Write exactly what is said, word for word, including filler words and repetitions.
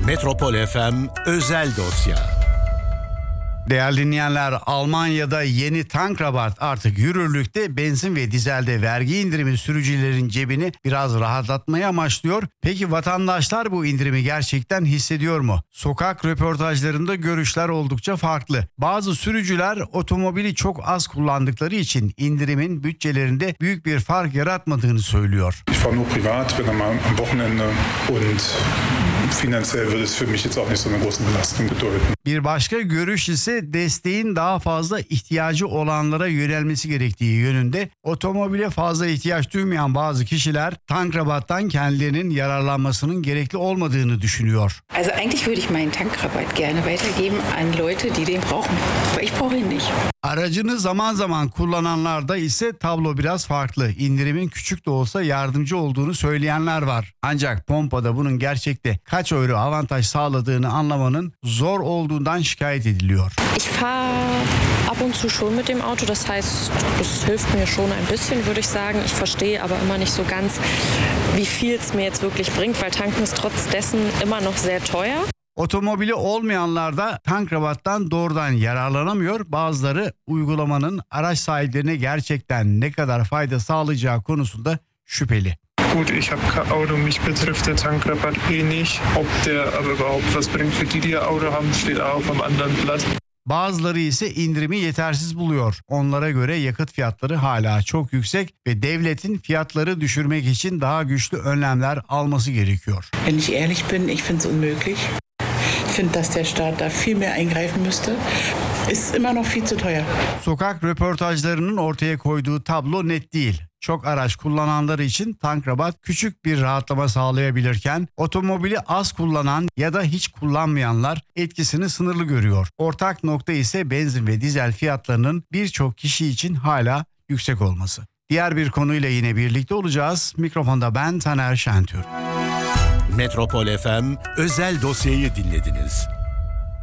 Metropol F M özel dosya. Değerli dinleyenler, Almanya'da yeni Tankrabat artık yürürlükte. Benzin ve dizelde vergi indirimi sürücülerin cebini biraz rahatlatmaya amaçlıyor. Peki vatandaşlar bu indirimi gerçekten hissediyor mu? Sokak röportajlarında görüşler oldukça farklı. Bazı sürücüler otomobili çok az kullandıkları için indirimin bütçelerinde büyük bir fark yaratmadığını söylüyor. Ich fahre nur privat, wenn einmal am Wochenende und finanziell wird es für mich jetzt auch nicht so eine große Belastung bedeuten. Bir başka görüş ise desteğin daha fazla ihtiyacı olanlara yönelmesi gerektiği yönünde. Otomobile fazla ihtiyaç duymayan bazı kişiler Tankrabat'tan kendilerinin yararlanmasının gerekli olmadığını düşünüyor. Also eigentlich würde ich meinen Tankrabatt gerne weitergeben an Leute, die den brauchen. Aber ich brauche ihn nicht. Aracını zaman zaman kullananlarda ise tablo biraz farklı. İndirimin küçük de olsa yardımcı olduğunu söyleyenler var. Ancak pompada bunun gerçekte kaç euro avantaj sağladığını anlamanın zor olduğundan şikayet ediliyor. Ich fahre ab und zu schon mit dem Auto, das heißt, das hilft mir schon ein bisschen, würde ich sagen. Ich verstehe aber immer nicht so ganz, wie viel es mir jetzt wirklich bringt, weil tanken ist trotz dessen immer noch sehr teuer. Otomobili olmayanlar da Tankrabat'tan doğrudan yararlanamıyor. Bazıları uygulamanın araç sahiplerine gerçekten ne kadar fayda sağlayacağı konusunda şüpheli. Gut, ich habe kein Auto, mich betrifft der Tankrabatt eh nicht. Ob der aber überhaupt was bringt für die, die ein Auto haben, steht auch auf einem anderen Blatt. Bazıları ise indirimi yetersiz buluyor. Onlara göre yakıt fiyatları hala çok yüksek ve devletin fiyatları düşürmek için daha güçlü önlemler alması gerekiyor. Wenn ich ehrlich bin, ich finde es unmöglich. Ich finde, dass der Staat da viel mehr eingreifen müsste. Ist immer noch viel zu teuer. Sokak röportajlarının ortaya koyduğu tablo net değil. Çok araç kullananlar için Tankrabat küçük bir rahatlama sağlayabilirken otomobili az kullanan ya da hiç kullanmayanlar etkisini sınırlı görüyor. Ortak nokta ise benzin ve dizel fiyatlarının birçok kişi için hala yüksek olması. Diğer bir konuyla yine birlikte olacağız. Mikrofonda ben Taner Şentürk. Metropol F M özel dosyayı dinlediniz.